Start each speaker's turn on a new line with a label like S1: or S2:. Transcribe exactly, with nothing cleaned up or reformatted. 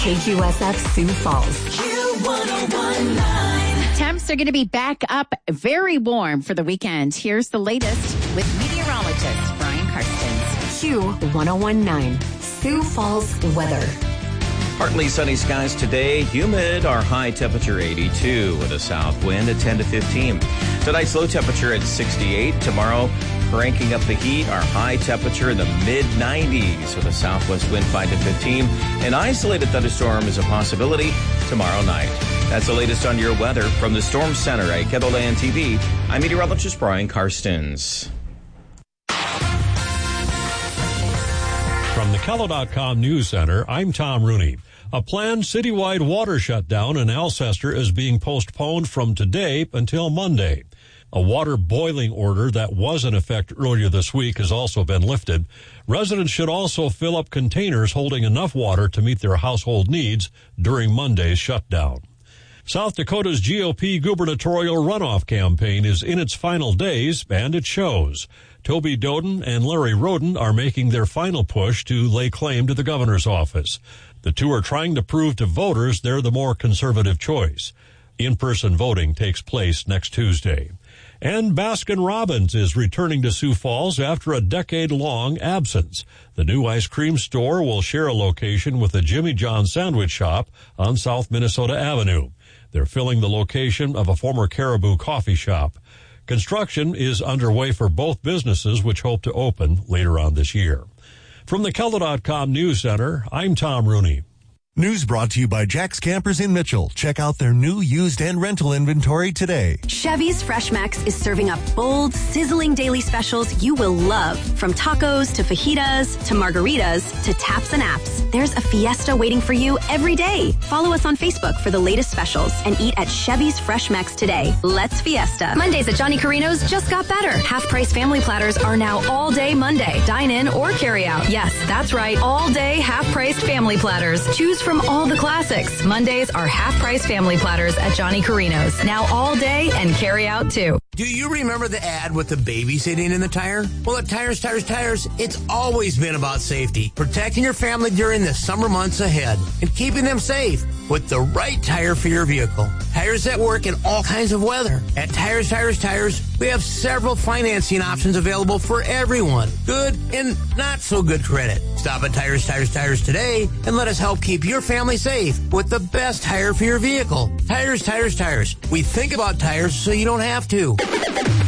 S1: K Q S F Sioux Falls.
S2: Q one oh one point nine.
S3: Temps are going to be back up very warm for the weekend. Here's the latest with meteorologist Brian Karstens.
S1: Q one oh one point nine. Sioux Falls weather.
S4: Partly sunny skies today, humid, our high temperature eighty-two with a south wind at ten to fifteen. Tonight's low temperature at sixty-eight. Tomorrow, cranking up the heat, our high temperature in the mid nineties with a southwest wind five to fifteen. An isolated thunderstorm is a possibility tomorrow night. That's the latest on your weather from the Storm Center at KENDLE T V. I'm meteorologist Brian Karstens.
S5: From the Kello dot com News Center, I'm Tom Rooney. A planned citywide water shutdown in Alcester is being postponed from today until Monday. A water boiling order that was in effect earlier this week has also been lifted. Residents should also fill up containers holding enough water to meet their household needs during Monday's shutdown. South Dakota's G O P gubernatorial runoff campaign is in its final days, and it shows. Toby Doden and Larry Roden are making their final push to lay claim to the governor's office. The two are trying to prove to voters they're the more conservative choice. In-person voting takes place next Tuesday. And Baskin-Robbins is returning to Sioux Falls after a decade-long absence. The new ice cream store will share a location with the Jimmy John sandwich shop on South Minnesota Avenue. They're filling the location of a former Caribou coffee shop. Construction is underway for both businesses, which hope to open later on this year. From the Kello dot com News Center, I'm Tom Rooney.
S6: News brought to you by Jack's Campers in Mitchell. Check out their new used and rental inventory today.
S7: Chevy's Fresh Max is serving up bold, sizzling daily specials you will love. From tacos to fajitas to margaritas to taps and apps, there's a fiesta waiting for you every day. Follow us on Facebook for the latest specials and eat at Chevy's Fresh Max today. Let's fiesta. Mondays at Johnny Carino's just got better. Half-price family platters are now all day Monday. Dine in or carry out. Yes, that's right. All day half-priced family platters. Choose from all the classics. Mondays are half-price family platters at Johnny Carino's. Now all day and carry out too.
S8: Do you remember the ad with the baby sitting in the tire? Well, at Tires, Tires, Tires, it's always been about safety. Protecting your family during the summer months ahead and keeping them safe with the right tire for your vehicle. Tires that work in all kinds of weather. At Tires, Tires, Tires, we have several financing options available for everyone. Good and not so good credit. Stop at Tires, Tires, Tires today and let us help keep your family safe with the best tire for your vehicle. Tires, Tires, Tires. We think about tires so you don't have to.